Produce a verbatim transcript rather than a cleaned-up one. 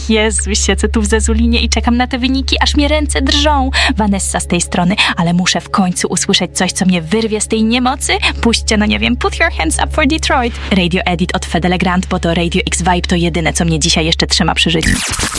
Jezu, siedzę tu w Zezulinie i czekam na te wyniki, aż mnie ręce drżą. Vanessa z tej strony, ale muszę w końcu usłyszeć coś, co mnie wyrwie z tej niemocy. Puśćcie, no nie wiem, put your hands up for Detroit. Radio Edit od Fedele Grant, bo to Radio X Vibe to jedyne, co mnie dzisiaj jeszcze trzyma przy życiu.